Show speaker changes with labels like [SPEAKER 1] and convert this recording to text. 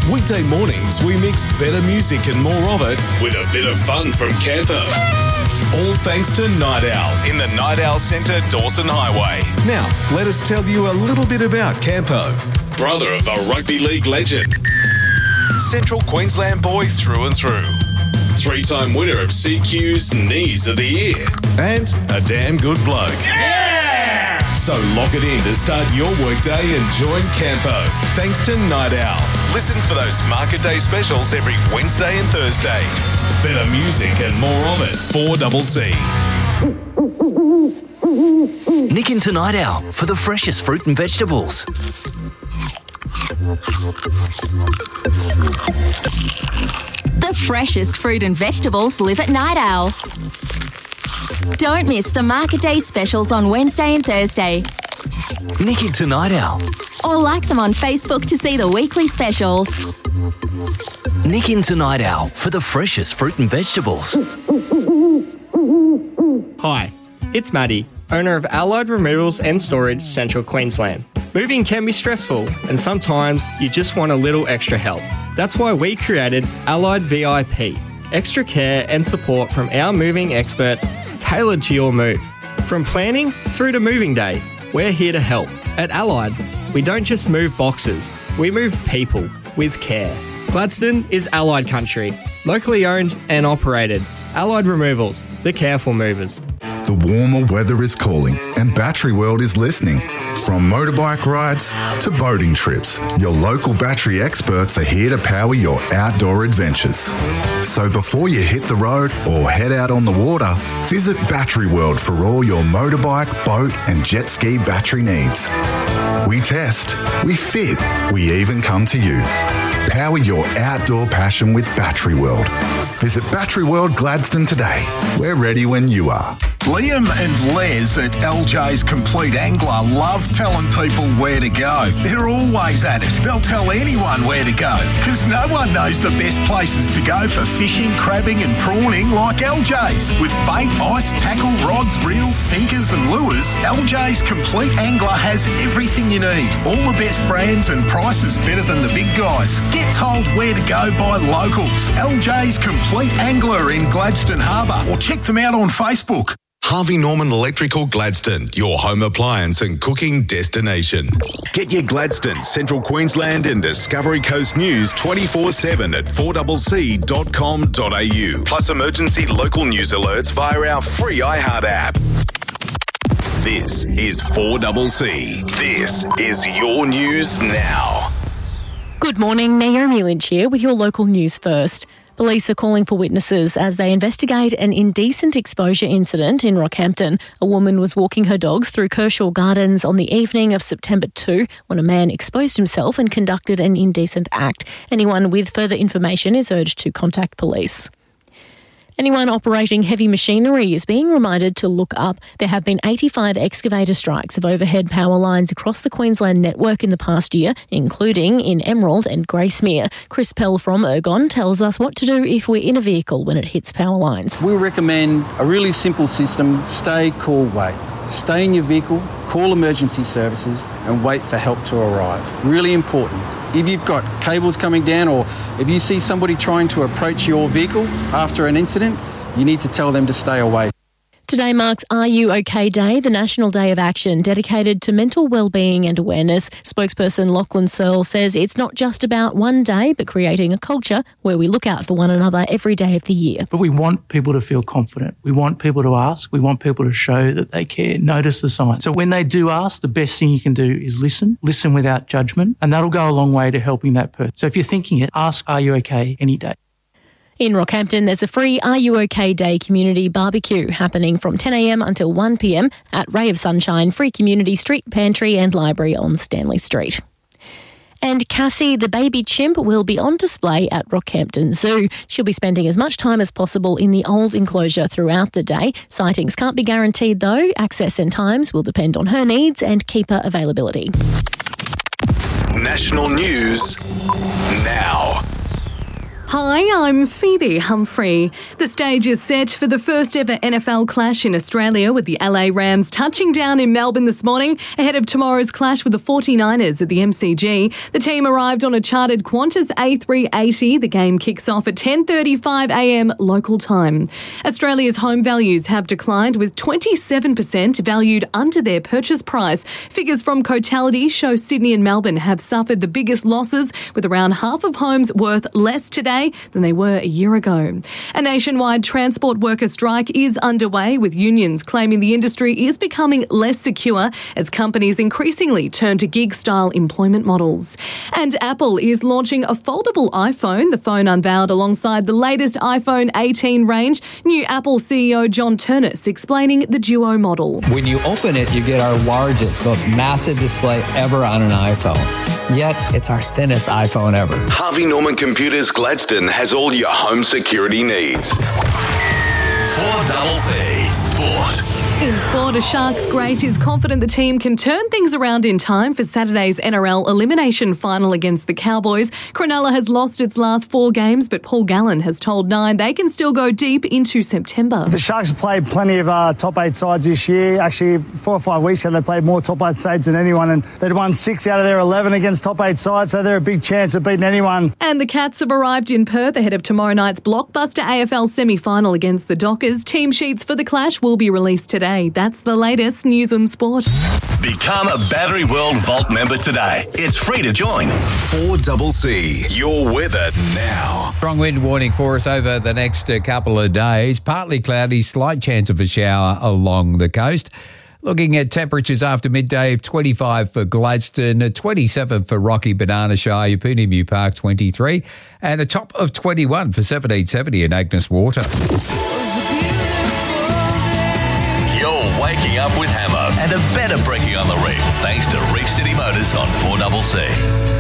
[SPEAKER 1] Weekday mornings, we mix better music and more of it with a bit of fun from Campo. All thanks to Night Owl in the Night Owl Centre, Dawson Highway. Now, let us tell you a little bit about Campo. Brother of a rugby league legend. Central Queensland boy through and through. 3-time winner of CQ's Knees of the Year. And a damn good bloke. Yeah! So lock it in to start your workday and join Campo. Thanks to Night Owl. Listen for those Market Day specials every Wednesday and Thursday. Better music and more of it. 4CC.
[SPEAKER 2] Nick into Night Owl for the freshest fruit and vegetables.
[SPEAKER 3] The freshest fruit and vegetables live at Night Owl. Don't miss the Market Day specials on Wednesday and Thursday.
[SPEAKER 2] Nick into Night Owl.
[SPEAKER 3] Or like them on Facebook to see the weekly specials.
[SPEAKER 2] Nick into Night Owl for the freshest fruit and vegetables.
[SPEAKER 4] Hi, it's Maddie, owner of Allied Removals and Storage, Central Queensland. Moving can be stressful, and sometimes you just want a little extra help. That's why we created Allied VIP, extra care and support from our moving experts tailored to your move. From planning through to moving day, we're here to help. At Allied, we don't just move boxes, we move people with care. Gladstone is Allied country, locally owned and operated. Allied Removals, the careful movers.
[SPEAKER 5] The warmer weather is calling and Battery World is listening. From motorbike rides to boating trips, your local battery experts are here to power your outdoor adventures. So before you hit the road or head out on the water, visit Battery World for all your motorbike, boat and jet ski battery needs. We test, we fit, we even come to you. Power your outdoor passion with Battery World. Visit Battery World Gladstone today. We're ready when you are.
[SPEAKER 6] Liam and Les at LJ's Complete Angler love telling people where to go. They're always at it. They'll tell anyone where to go because no one knows the best places to go for fishing, crabbing and prawning like LJ's. With bait, ice, tackle, rods, reels, sinkers and lures, LJ's Complete Angler has everything you need. All the best brands and prices better than the big guys. Get told where to go by locals. LJ's Complete Angler in Gladstone Harbour or check them out on Facebook.
[SPEAKER 1] Harvey Norman Electrical Gladstone, your home appliance and cooking destination. Get your Gladstone, Central Queensland and Discovery Coast news 24/7 at 4CC.com.au. Plus emergency local news alerts via our free iHeart app. This is 4CC. This is your news now.
[SPEAKER 7] Good morning, Naomi Lynch here with your local news first. Police are calling for witnesses as they investigate an indecent exposure incident in Rockhampton. A woman was walking her dogs through Kershaw Gardens on the evening of September 2 when a man exposed himself and conducted an indecent act. Anyone with further information is urged to contact police. Anyone operating heavy machinery is being reminded to look up. There have been 85 excavator strikes of overhead power lines across the Queensland network in the past year, including in Emerald and Gracemere. Chris Pell from Ergon tells us what to do if we're in a vehicle when it hits power lines.
[SPEAKER 8] We recommend a really simple system: stay, call, wait. Stay in your vehicle, call emergency services and wait for help to arrive. Really important. If you've got cables coming down or if you see somebody trying to approach your vehicle after an incident, you need to tell them to stay away.
[SPEAKER 7] Today marks Are You OK Day, the National Day of Action dedicated to mental wellbeing and awareness. Spokesperson Lachlan Searle says it's not just about one day, but creating a culture where we look out for one another every day of the year.
[SPEAKER 9] But we want people to feel confident. We want people to ask. We want people to show that they care, notice the signs. So when they do ask, the best thing you can do is listen without judgment, and that'll go a long way to helping that person. So if you're thinking it, ask, are you okay, any day.
[SPEAKER 7] In Rockhampton, there's a free Are You OK Day community barbecue happening from 10 a.m. until 1 p.m. at Ray of Sunshine Free Community Street Pantry and Library on Stanley Street. And Cassie, the baby chimp, will be on display at Rockhampton Zoo. She'll be spending as much time as possible in the old enclosure throughout the day. Sightings can't be guaranteed though. Access and times will depend on her needs and keeper availability.
[SPEAKER 1] National news now.
[SPEAKER 10] Hi, I'm Phoebe Humphrey. The stage is set for the first ever NFL clash in Australia, with the LA Rams touching down in Melbourne this morning ahead of tomorrow's clash with the 49ers at the MCG. The team arrived on a chartered Qantas A380. The game kicks off at 10:35am local time. Australia's home values have declined, with 27% valued under their purchase price. Figures from Cotality show Sydney and Melbourne have suffered the biggest losses, with around half of homes worth less today than they were a year ago. A nationwide transport worker strike is underway, with unions claiming the industry is becoming less secure as companies increasingly turn to gig-style employment models. And Apple is launching a foldable iPhone. The phone unveiled alongside the latest iPhone 18 range. New Apple CEO John Ternus explaining the Duo model.
[SPEAKER 11] When you open it, you get our largest, most massive display ever on an iPhone. Yet, it's our thinnest iPhone ever.
[SPEAKER 1] Harvey Norman Computers Gladstone has all your home security needs. 4CC Sport.
[SPEAKER 10] In sport, a Sharks great is confident the team can turn things around in time for Saturday's NRL elimination final against the Cowboys. Cronulla has lost its last 4 games, but Paul Gallen has told Nine they can still go deep into September.
[SPEAKER 12] The Sharks have played plenty of top 8 sides this year. Actually, 4 or 5 weeks ago, they played more top 8 sides than anyone, and they'd won 6 out of their 11 against top 8 sides, so they're a big chance of beating anyone.
[SPEAKER 10] And the Cats have arrived in Perth ahead of tomorrow night's blockbuster AFL semi-final against the Dockers. Team sheets for the clash will be released today. That's the latest news and sport.
[SPEAKER 1] Become a Battery World Vault member today. It's free to join. 4CC, your weather now.
[SPEAKER 13] Strong wind warning for us over the next couple of days. Partly cloudy, slight chance of a shower along the coast. Looking at temperatures after midday, 25 for Gladstone, 27 for Rocky Banana Shire, Yapunimu Park 23, and a top of 21 for 1770 in Agnes Water.
[SPEAKER 1] Waking up with Hammer and a better breaking on the reef thanks to Reef City Motors on 4CC.